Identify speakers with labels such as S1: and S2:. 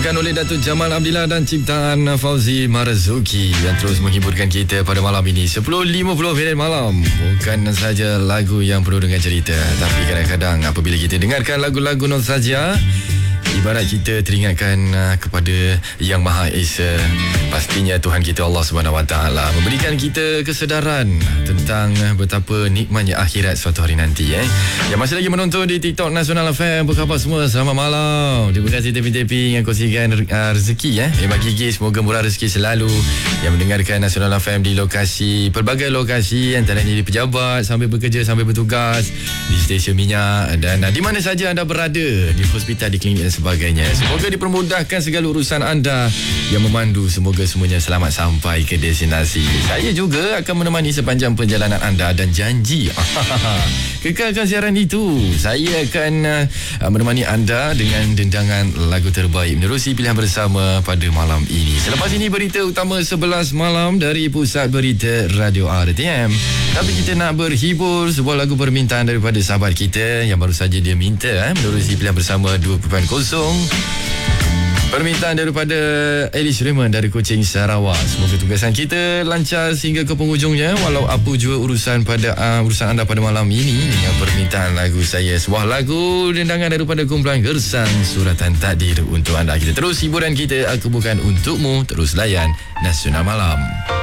S1: dibawakan oleh Datuk Jamal Abdillah dan ciptaan Fauzi Marzuki yang terus menghiburkan kita pada malam ini 10.50 minit malam. Bukan saja lagu yang penuh dengan cerita, tapi kadang-kadang apabila kita dengarkan lagu-lagu nostalgia, ibarat kita teringatkan kepada Yang Maha Esa. Pastinya Tuhan kita Allah Subhanahu Wa Taala memberikan kita kesedaran tentang betapa nikmatnya akhirat suatu hari nanti. Yang masih lagi menonton di TikTok Nasional FM, apa khabar semua? Selamat malam. Terima kasih tepi-tepi yang kongsikan rezeki bagi Gigi, semoga murah rezeki selalu. Yang mendengarkan Nasional FM di lokasi, pelbagai lokasi, antaranya di pejabat, sambil bekerja, sambil bertugas, di stesen minyak dan di mana saja anda berada, di hospital, di klinik dan sebagainya. Semoga dipermudahkan segala urusan anda yang memandu. Semoga semuanya selamat sampai ke destinasi. Saya juga akan menemani sepanjang perjalanan anda dan janji kekalkan siaran itu. Saya akan menemani anda dengan dendangan lagu terbaik menerusi pilihan bersama pada malam ini. Selepas ini berita utama 11 malam dari Pusat Berita Radio RTM. Tapi kita nak berhibur sebuah lagu permintaan daripada sahabat kita yang baru saja dia minta menerusi pilihan bersama 2.0. Permintaan daripada Alice Raymond dari Kuching, Sarawak. Semoga tugasan kita lancar sehingga ke penghujungnya. Walau apa jua urusan anda pada malam ini dengan permintaan lagu saya. Sebuah lagu dendangan daripada kumpulan Gersang Suratan Takdir untuk anda. Kita terus hiburan kita. Aku bukan untukmu. Terus layan Nasional Malam.